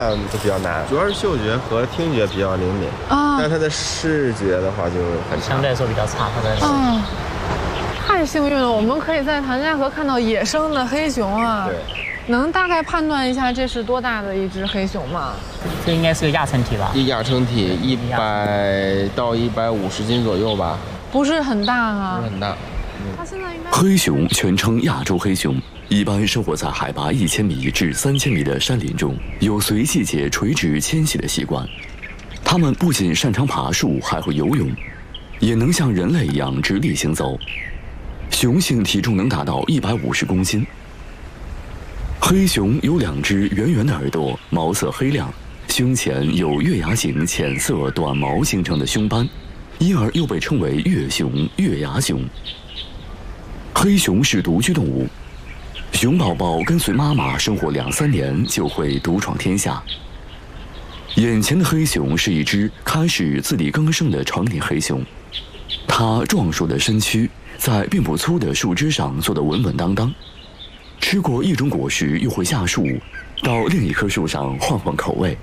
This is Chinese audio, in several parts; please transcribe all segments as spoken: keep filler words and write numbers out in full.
嗯，就比较难，主要是嗅觉和听觉比较灵敏啊，但它的视觉的话就很差， 相对来说比较差。它的啊，太幸运了，我们可以在唐家河看到野生的黑熊啊。 对， 能大概判断一下这是多大的一只黑熊吗？ 这应该是个亚成体吧？ 一亚成体，一百到一百五十斤左右吧， 不是很大啊， 不是很大。 它现在应该黑熊全称亚洲黑熊。一般生活在海拔一千米至三千米的山林中，有随季节垂直迁徙的习惯。它们不仅擅长爬树，还会游泳，也能像人类一样直立行走。雄性体重能达到一百五十公斤。黑熊有两只圆圆的耳朵，毛色黑亮，胸前有月牙形浅色短毛形成的胸斑，因而又被称为月熊、月牙熊。黑熊是独居动物。熊宝宝跟随妈妈生活两三年就会独闯天下。眼前的黑熊是一只开始自力更生的成年黑熊，它壮硕的身躯在并不粗的树枝上坐得稳稳当当，吃过一种果实又会下树，到另一棵树上换换口味。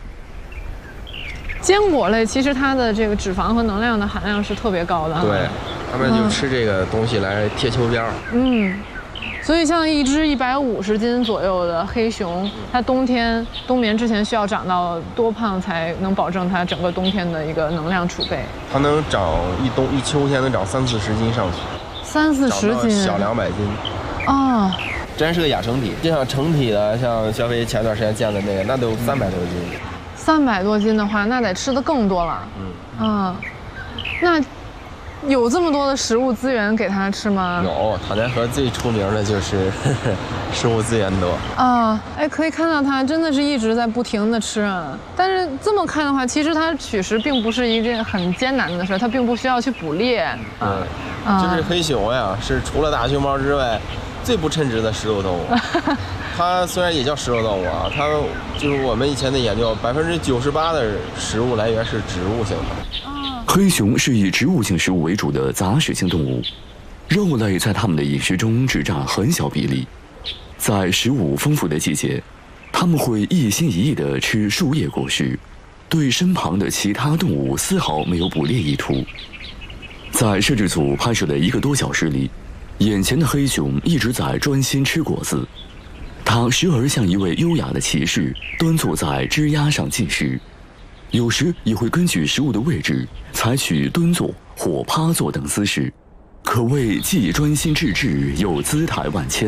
坚果类其实它的这个脂肪和能量的含量是特别高的。 对，他们就吃这个东西来贴秋膘。嗯。 所以，像一只一百五十斤左右的黑熊，它冬天冬眠之前需要长到多胖才能保证它整个冬天的一个能量储备？ 它能长一冬一秋天能长三四十斤上去， 三四十斤， 小两百斤。 啊， 真是个亚成体。就像成体的，像小飞前段时间见的那个，那都三百多斤。 三百多斤的话，那得吃的更多了。嗯啊，那。有这么多的食物资源给它吃吗？ 有，唐家河最出名的就是呵呵食物资源多啊！哎，可以看到它真的是一直在不停的吃啊。但是这么看的话，其实它取食并不是一件很艰难的事，它并不需要去捕猎。 嗯，啊、就是黑熊呀，是除了大熊猫之外最不称职的食肉动物。它虽然也叫食肉动物啊，它就是我们以前的研究，百分之九十八的食物来源是植物性的。 黑熊是以植物性食物为主的杂食性动物，肉类在它们的饮食中只占很小比例。在食物丰富的季节，它们会一心一意地吃树叶果实，对身旁的其他动物丝毫没有捕猎意图。在摄制组拍摄的一个多小时里，眼前的黑熊一直在专心吃果子，它时而像一位优雅的骑士，端坐在枝丫上进食。有时也会根据食物的位置，采取蹲坐或趴坐等姿势，可谓既专心致志又姿态万千。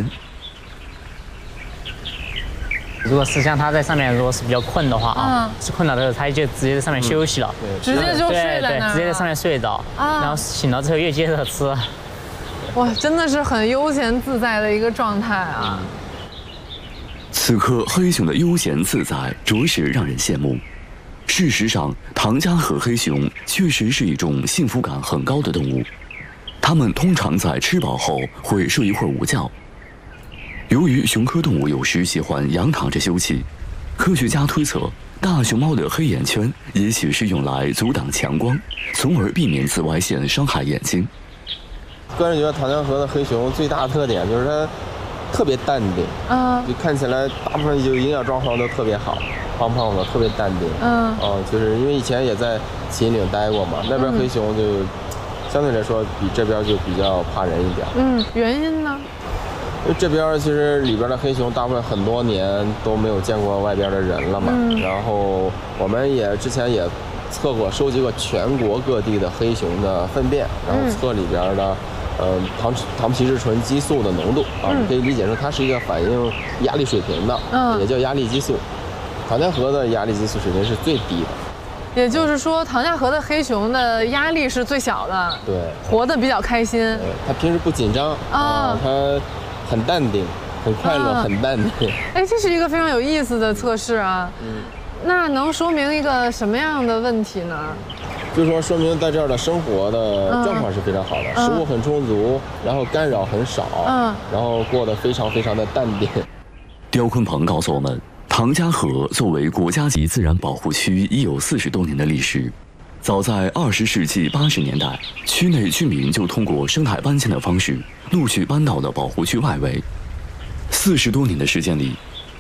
如果是像他在上面，如果是比较困的话啊，是困了的时候，他就直接在上面休息了， 直接就睡在那儿， 对，直接在上面睡着，然后醒了之后又接着吃。 哇，真的是很悠闲自在的一个状态啊！ 此刻黑熊的悠闲自在，着实让人羡慕。事实上，唐家河黑熊确实是一种幸福感很高的动物。它们通常在吃饱后会睡一会儿午觉。由于熊科动物有时喜欢仰躺着休憩，科学家推测，大熊猫的黑眼圈也许是用来阻挡强光，从而避免紫外线伤害眼睛。 个人觉得唐家河的黑熊最大的特点就是它特别淡定，嗯，就看起来大部分就营养状况都特别好。胖胖的，特别淡定。嗯，哦、啊，就是因为以前也在秦岭待过嘛，那边黑熊就、嗯、相对来说比这边就比较怕人一点。 嗯，原因呢？ 因为这边其实里边的黑熊大部分很多年都没有见过外边的人了嘛。嗯、然后我们也之前也测过，收集过全国各地的黑熊的粪便，然后测里边的。呃，糖糖皮质醇激素的浓度啊，嗯、你可以理解成它是一个反映压力水平的，嗯，也叫压力激素。唐家河的压力激素水平是最低的， 也就是说，唐家河的黑熊的压力是最小的， 对， 活得比较开心。 对，它平时不紧张啊，它很淡定，很快乐，啊、很淡定。 哎，这是一个非常有意思的测试啊。嗯，那能说明一个什么样的问题呢？ 就是说，说明在这儿的生活的状况是非常好的，嗯、食物很充足，然后干扰很少，嗯，然后过得非常非常的淡定。 刁坤鹏告诉我们。唐家河作为国家级自然保护区已有四十多年的历史。早在二十世纪八十年代，区内居民就通过生态搬迁的方式，陆续搬到了保护区外围。四十多年的时间里，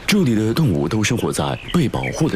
这里的动物都生活在被保护的